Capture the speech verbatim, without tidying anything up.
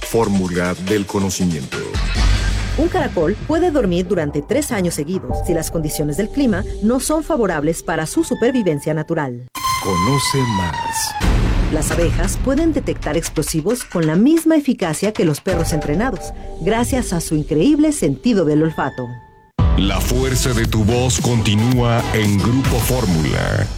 Fórmula del conocimiento. Un caracol puede dormir durante tres años seguidos si las condiciones del clima no son favorables para su supervivencia natural. Conoce más. Las abejas pueden detectar explosivos con la misma eficacia que los perros entrenados, gracias a su increíble sentido del olfato. La fuerza de tu voz continúa en Grupo Fórmula.